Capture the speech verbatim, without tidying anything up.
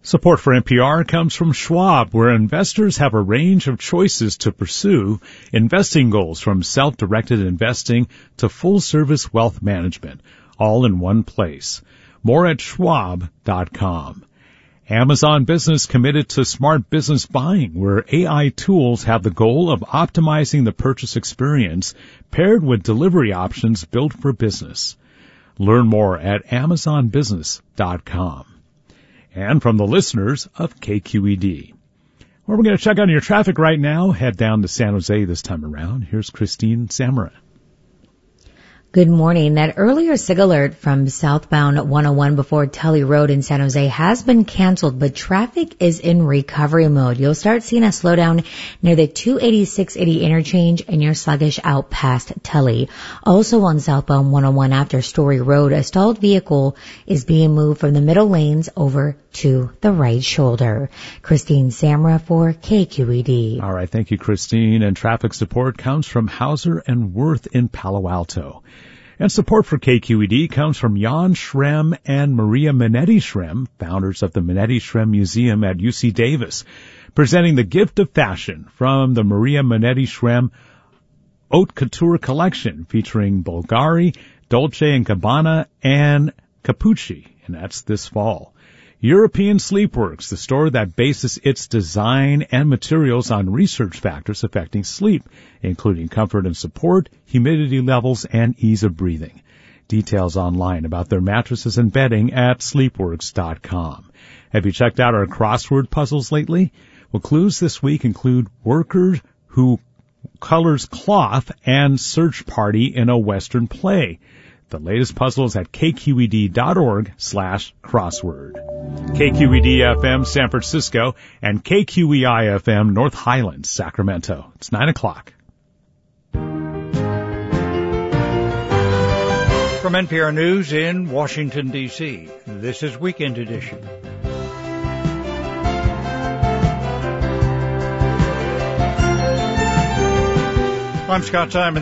Support for N P R comes from Schwab, where investors have a range of choices to pursue investing goals from self-directed investing to full-service wealth management, all in one place. More at schwab dot com. Amazon Business committed to smart business buying, where A I tools have the goal of optimizing the purchase experience paired with delivery options built for business. Learn more at amazon business dot com. And from the listeners of K Q E D. Well, we're going to check on your traffic right now. Head down to San Jose this time around. Here's Christine Samra. Good morning. That earlier SIG alert from southbound one oh one before Tully Road in San Jose has been canceled, but traffic is in recovery mode. You'll start seeing a slowdown near the two eighty-six eighty interchange and you're sluggish out past Tully. Also on southbound one oh one after Story Road, a stalled vehicle is being moved from the middle lanes over to the right shoulder. Christine Samra for K Q E D. All right. Thank you, Christine. And traffic support comes from Hauser and Worth in Palo Alto. And support for K Q E D comes from Jan Schrem and Maria Minetti Schrem, founders of the Minetti Schrem Museum at U C Davis, presenting the gift of fashion from the Maria Minetti Schrem Haute Couture collection featuring Bulgari, Dolce and Gabbana, and Capucci. And that's this fall. European Sleepworks, the store that bases its design and materials on research factors affecting sleep, including comfort and support, humidity levels, and ease of breathing. Details online about their mattresses and bedding at sleepworks dot com. Have you checked out our crossword puzzles lately? Well, clues this week include worker who colors cloth and search party in a Western play. The latest puzzles at k q e d dot org slash crossword. K Q E D F M San Francisco and K Q E I F M North Highlands, Sacramento. It's nine o'clock. From N P R News in Washington, D C, this is Weekend Edition. I'm Scott Simon.